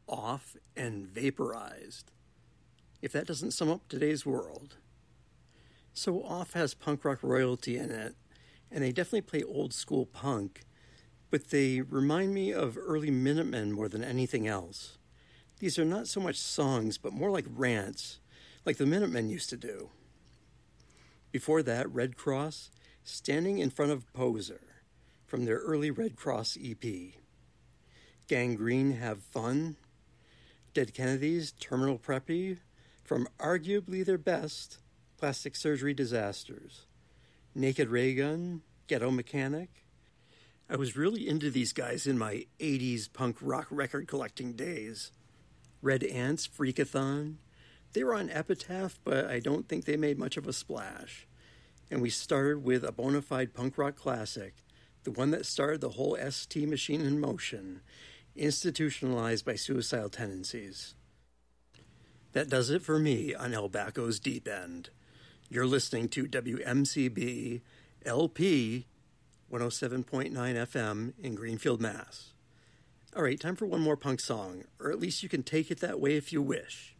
off, and vaporized. If that doesn't sum up today's world. So Off has punk rock royalty in it, and they definitely play old school punk, but they remind me of early Minutemen more than anything else. These are not so much songs, but more like rants, like the Minutemen used to do. Before that, Red Cross, Standing in Front of Poser, from their early Red Cross EP. Gangrene, Have Fun. Dead Kennedys, Terminal Preppy, from arguably their best, Plastic Surgery Disasters. Naked Raygun, Ghetto Mechanic. I was really into these guys in my 80s punk rock record collecting days. Red Ants, Freakathon. They were on Epitaph, but I don't think they made much of a splash. And we started with a bona fide punk rock classic, the one that started the whole ST machine in motion, Institutionalized by Suicidal Tendencies. That does it for me on El Baco's Deep End. You're listening to WMCB LP 107.9 FM in Greenfield, Mass. All right, time for one more punk song, or at least you can take it that way if you wish.